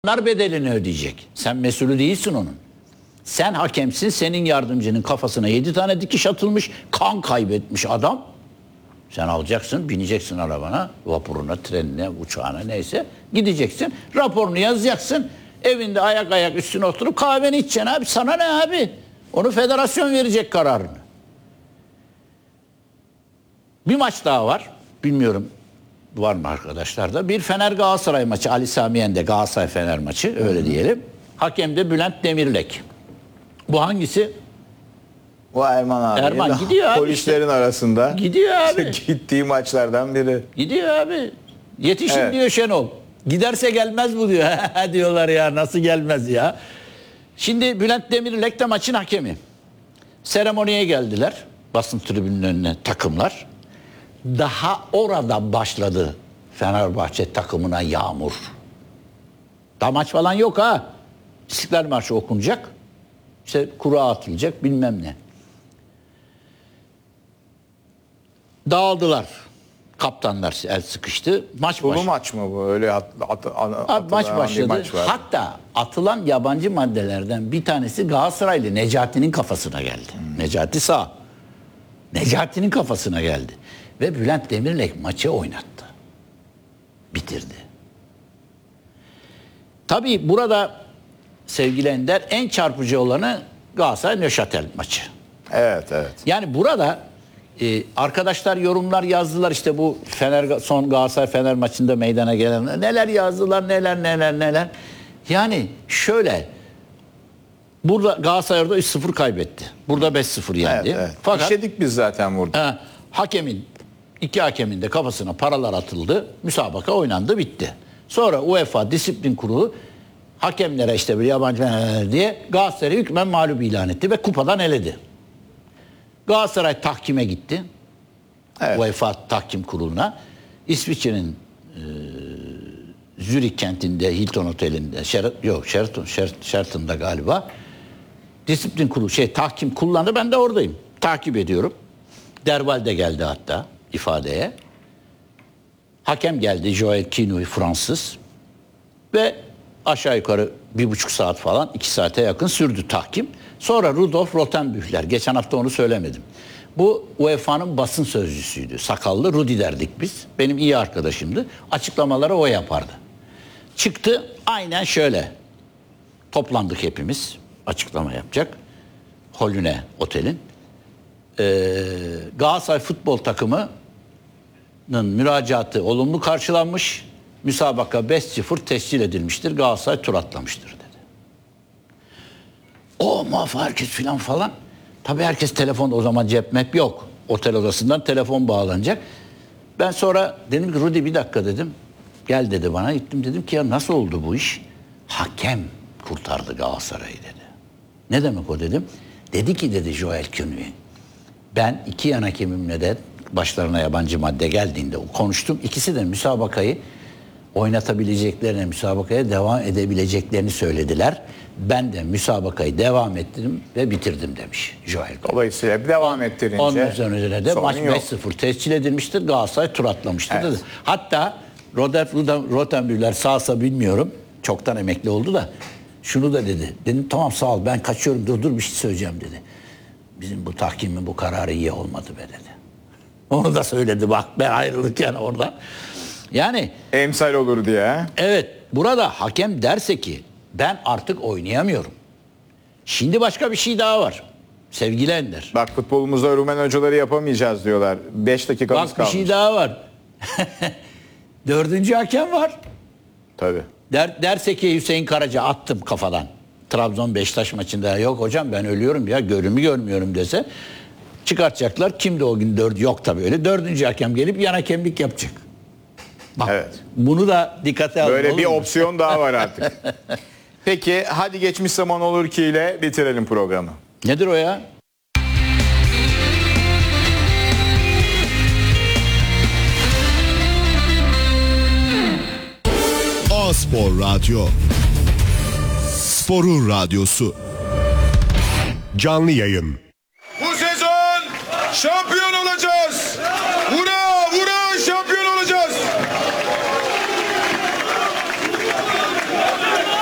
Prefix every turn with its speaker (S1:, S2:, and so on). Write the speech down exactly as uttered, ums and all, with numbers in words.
S1: Onlar bedelini ödeyecek. Sen mesulü değilsin onun. Sen hakemsin, senin yardımcının kafasına yedi tane dikiş atılmış, kan kaybetmiş adam. Sen alacaksın, bineceksin arabana, vapuruna, trenine, uçağına neyse gideceksin. Raporunu yazacaksın. Evinde ayak ayak üstüne oturup kahveni içeceksin abi. Sana ne abi? Onu federasyon verecek kararını. Bir maç daha var. Bilmiyorum var mı arkadaşlar da. Bir Fener Galatasaray maçı. Ali Sami Yen'de Galatasaray Fener maçı öyle diyelim. Hakem de Bülent Demirlek. Bu hangisi?
S2: O Erman abi.
S1: Erman gidiyor abi.
S2: Polislerin
S1: işte.
S2: arasında.
S1: Gidiyor abi.
S2: Gittiği maçlardan biri.
S1: Gidiyor abi. Yetişin evet. diyor Şenol. Giderse gelmez bu diyor. Diyorlar ya, nasıl gelmez ya. Şimdi Bülent Demirlek de maçın hakemi. Seremoniye geldiler. Basın tribününün önüne takımlar. Daha orada başladı Fenerbahçe takımına yağmur. Daha maç falan yok ha. İstiklal Marşı okunacak. İşte kura atılacak bilmem ne. Dağıldılar. Kaptanlar el sıkıştı. Maç
S2: Bu maç mı bu? Öyle at, at, at,
S1: Abi maç başladı. Maç Hatta atılan yabancı maddelerden bir tanesi Galatasaraylı Necati'nin kafasına geldi. Hmm. Necati sağ. Necati'nin kafasına geldi. Ve Bülent Demirlek maçı oynattı. Bitirdi. Tabii burada sevgili Ender en çarpıcı olanı Galatasaray Neuchâtel maçı.
S2: Evet, evet.
S1: Yani burada e, arkadaşlar yorumlar yazdılar, işte bu Fener son Galatasaray Fener maçında meydana gelenler neler yazdılar, neler neler neler. Yani şöyle, burada Galatasaray orada üç sıfır kaybetti. Burada beş sıfır yendi.
S2: Evet, evet.
S1: Fakat
S2: İşledik biz zaten burada.
S1: E, hakemin iki hakemin de kafasına paralar atıldı. Müsabaka oynandı, bitti. Sonra UEFA Disiplin Kurulu hakemlere işte bir yabancı diye Galatasaray'ı hükmen mağlup ilan etti ve kupadan eledi. Galatasaray tahkime gitti. Evet. UEFA Tahkim Kurulu'na. İsviçre'nin e, Zürich kentinde, Hilton Oteli'nde, Sheraton, yok Sheraton, Sheraton'da galiba Disiplin Kurulu, şey tahkim kullandı. Ben de oradayım. Takip ediyorum. Derval de geldi hatta ifadeye. Hakem geldi, Joel Quinoy, Fransız. Ve aşağı yukarı bir buçuk saat falan, iki saate yakın sürdü tahkim. Sonra Rudolf Rothenbüchler, geçen hafta onu söylemedim. Bu U E F A'nın basın sözcüsüydü. Sakallı Rudi derdik biz. Benim iyi arkadaşımdı. Açıklamaları o yapardı. Çıktı aynen şöyle. Toplandık hepimiz. Açıklama yapacak. Holüne Otel'in. Ee, Galatasaray futbol takımının müracaatı olumlu karşılanmış. Müsabaka beş sıfır tescil edilmiştir. Galatasaray tur atlamıştır dedi. O muhafaza herkes filan falan. Tabii herkes telefonda, o zaman cep mep yok. Otel odasından telefon bağlanacak. Ben sonra dedim ki Rudi bir dakika dedim. Gel dedi bana. Gittim dedim ki ya nasıl oldu bu iş? Hakem kurtardı Galatasaray'ı dedi. Ne demek o dedim. Dedi ki dedi Joel Quinoy. Ben iki yan hakemimle de başlarına yabancı madde geldiğinde konuştum. İkisi de müsabakayı oynatabileceklerine, müsabakaya devam edebileceklerini söylediler. Ben de müsabakayı devam ettirdim ve bitirdim demiş Joel.
S2: Dolayısıyla devam ettirince
S1: ondan sonra de maç beş sıfır tescil edilmiştir. Galatasaray tur atlamıştır evet. dedi. Hatta Rothenbüchler sağsa bilmiyorum. Çoktan emekli oldu da şunu da dedi. Dedim tamam sağ ol, ben kaçıyorum, dur dur bir şey söyleyeceğim dedi. Bizim bu tahkimin bu kararı iyi olmadı be dedi. Onu da söyledi bak ben ayrılırken orada. Yani
S2: emsal olur diye.
S1: Evet, burada hakem derse ki ben artık oynayamıyorum. Şimdi başka bir şey daha var. Sevgili Ender.
S2: Bak futbolumuzda Rumen hocaları yapamayacağız diyorlar. beş dakikamız
S1: Bak,
S2: kalmış.
S1: Bak bir şey daha var. Dördüncü hakem var.
S2: Tabii.
S1: Der, derse ki Hüseyin Karaca attım kafadan. Trabzon Beşiktaş maçında yok hocam ben ölüyorum ya, görümü görmüyorum dese çıkartacaklar. Kimdi o gün dördü? Yok tabii öyle. Dördüncü hakem gelip yan hakemlik yapacak. Bak, evet. Bunu da dikkate alın.
S2: Böyle bir mu? Opsiyon daha var artık. Peki hadi geçmiş zaman olur ki ile bitirelim programı.
S1: Nedir o ya?
S3: A-Spor Radyo. Sporun radyosu. Canlı yayın.